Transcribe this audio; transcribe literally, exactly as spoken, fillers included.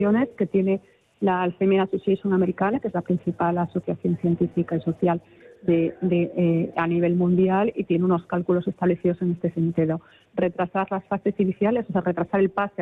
recomendaciones que tiene la Alzheimer Association americana, que es la principal asociación científica y social de, de, eh, a nivel mundial, y tiene unos cálculos establecidos en este sentido. Retrasar las fases iniciales, o sea, retrasar el pase